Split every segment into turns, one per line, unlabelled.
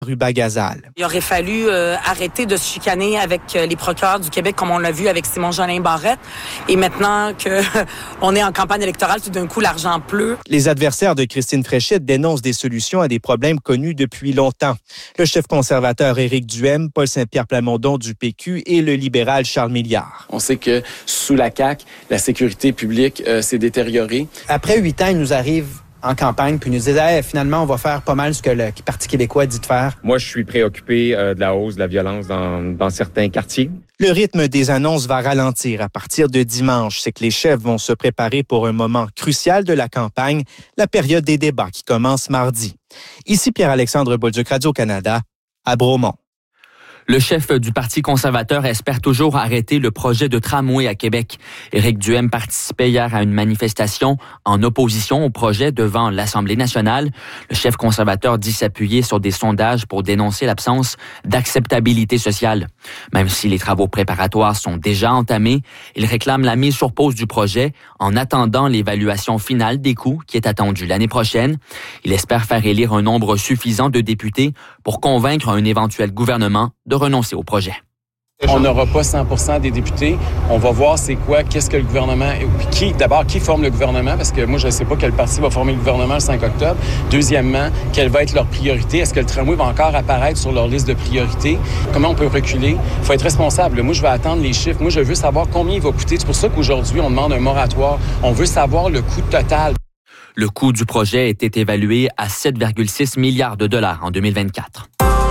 rue Bagazal.
Il aurait fallu arrêter de se chicaner avec les procureurs du Québec comme on l'a vu avec Simon-Jolin Barrette. Et maintenant qu'on est en campagne électorale, tout d'un coup, l'argent pleut.
Les adversaires de Christine Fréchette dénoncent des solutions à des problèmes connus depuis longtemps. Le chef conservateur Éric Duhaime, Paul Saint-Pierre Plamondon du PQ et le libéral Charles Milliard.
On sait que sous la CAQ, la sécurité publique s'est détériorée.
Après 8 ans, il nous arrive en campagne, puis nous disait finalement, on va faire pas mal ce que le Parti québécois dit de faire.
Moi, je suis préoccupé de la hausse de la violence dans certains quartiers.
Le rythme des annonces va ralentir à partir de dimanche. C'est que les chefs vont se préparer pour un moment crucial de la campagne, la période des débats qui commence mardi. Ici Pierre-Alexandre Bolduc, Radio-Canada, à Bromont.
Le chef du Parti conservateur espère toujours arrêter le projet de tramway à Québec. Éric Duhaime participait hier à une manifestation en opposition au projet devant l'Assemblée nationale. Le chef conservateur dit s'appuyer sur des sondages pour dénoncer l'absence d'acceptabilité sociale. Même si les travaux préparatoires sont déjà entamés, il réclame la mise sur pause du projet en attendant l'évaluation finale des coûts qui est attendue l'année prochaine. Il espère faire élire un nombre suffisant de députés pour convaincre un éventuel gouvernement de renoncer au projet.
On n'aura pas 100% des députés. On va voir c'est quoi, qu'est-ce que le gouvernement... Qui forme le gouvernement? Parce que moi, je ne sais pas quel parti va former le gouvernement le 5 octobre. Deuxièmement, quelle va être leur priorité? Est-ce que le tramway va encore apparaître sur leur liste de priorités? Comment on peut reculer? Il faut être responsable. Moi, je vais attendre les chiffres. Moi, je veux savoir combien il va coûter. C'est pour ça qu'aujourd'hui, on demande un moratoire. On veut savoir le coût total.
Le coût du projet était évalué à 7,6 milliards de dollars en 2024.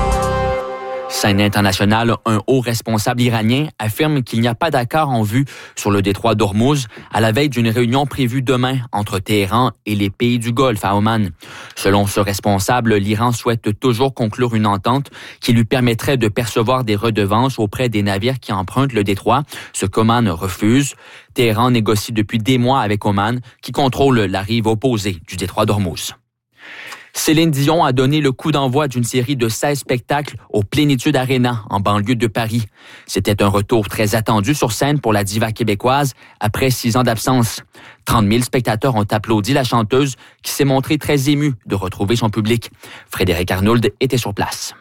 Scène internationale, un haut responsable iranien affirme qu'il n'y a pas d'accord en vue sur le détroit d'Ormuz à la veille d'une réunion prévue demain entre Téhéran et les pays du Golfe à Oman. Selon ce responsable, l'Iran souhaite toujours conclure une entente qui lui permettrait de percevoir des redevances auprès des navires qui empruntent le détroit, ce qu'Oman refuse. Téhéran négocie depuis des mois avec Oman, qui contrôle la rive opposée du détroit d'Ormuz. Céline Dion a donné le coup d'envoi d'une série de 16 spectacles au Plénitude Arena, en banlieue de Paris. C'était un retour très attendu sur scène pour la diva québécoise après 6 ans d'absence. 30 000 spectateurs ont applaudi la chanteuse qui s'est montrée très émue de retrouver son public. Frédéric Arnould était sur place.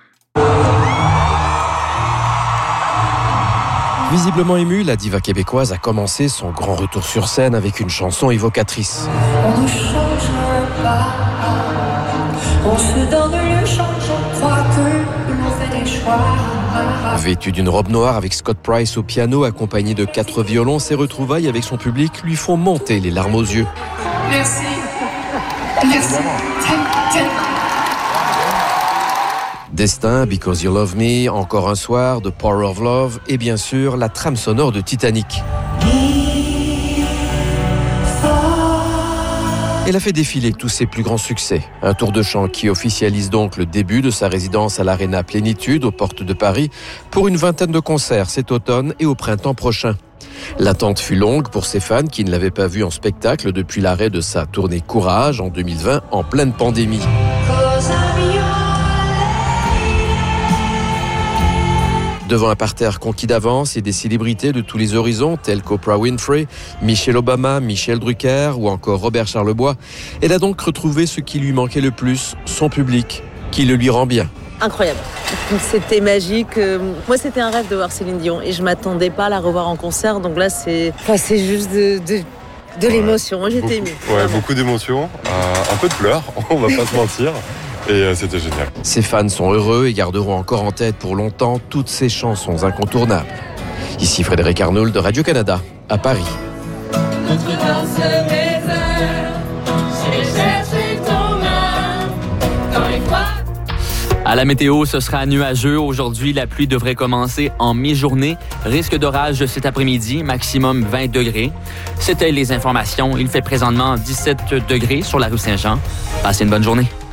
Visiblement émue, la diva québécoise a commencé son grand retour sur scène avec une chanson évocatrice.
On ne changera pas. On se donne le change, je crois que l'on fait des choix.
Vêtue d'une robe noire avec Scott Price au piano, accompagné de 4 violons, ses retrouvailles avec son public lui font monter les larmes aux yeux.
Merci. Merci.
Destin, Because You Love Me, Encore un soir, The Power of Love et bien sûr la trame sonore de Titanic. Elle a fait défiler tous ses plus grands succès. Un tour de chant qui officialise donc le début de sa résidence à l'Arena Plénitude, aux portes de Paris, pour une 20aine de concerts cet automne et au printemps prochain. L'attente fut longue pour ses fans qui ne l'avaient pas vue en spectacle depuis l'arrêt de sa tournée Courage en 2020 en pleine pandémie. Devant un parterre conquis d'avance et des célébrités de tous les horizons, telles qu'Oprah Winfrey, Michelle Obama, Michel Drucker ou encore Robert Charlebois, elle a donc retrouvé ce qui lui manquait le plus, son public, qui le lui rend bien.
Incroyable. C'était magique. Moi, c'était un rêve de voir Céline Dion et je m'attendais pas à la revoir en concert. Donc là, c'est juste de l'émotion. J'étais émue.
Ouais, beaucoup d'émotions, un peu de pleurs, on va pas se mentir. Et c'était génial.
Ses fans sont heureux et garderont encore en tête pour longtemps toutes ces chansons incontournables. Ici Frédéric Arnould de Radio-Canada, à Paris.
À la météo, ce sera nuageux. Aujourd'hui, la pluie devrait commencer en mi-journée. Risque d'orage cet après-midi, maximum 20 degrés. C'était les informations. Il fait présentement 17 degrés sur la rue Saint-Jean. Passez une bonne journée.